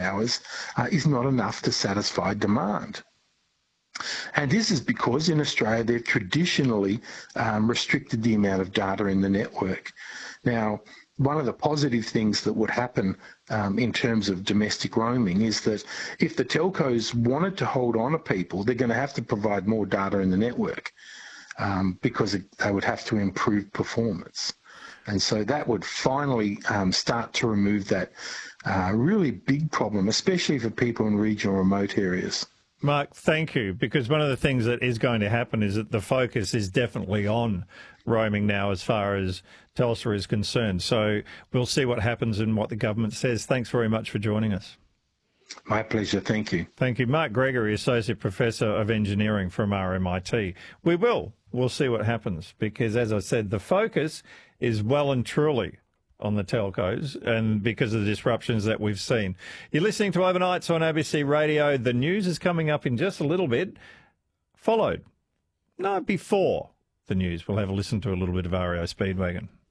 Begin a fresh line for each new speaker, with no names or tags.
hours is not enough to satisfy demand. And this is because in Australia they've traditionally restricted the amount of data in the network. Now, one of the positive things that would happen in terms of domestic roaming is that if the telcos wanted to hold on to people, they're going to have to provide more data in the network because they would have to improve performance. And so that would finally start to remove that really big problem, especially for people in regional remote areas.
Mark, thank you, because one of the things that is going to happen is that the focus is definitely on roaming now as far as Telstra is concerned. So we'll see what happens and what the government says. Thanks very much for joining us.
My pleasure. Thank you.
Thank you. Mark Gregory, Associate Professor of Engineering from RMIT. We'll see what happens because, as I said, the focus is well and truly on the telcos and because of the disruptions that we've seen. You're listening to Overnights on ABC Radio. The news is coming up in just a little bit, before the news. We'll have a listen to a little bit of REO Speedwagon.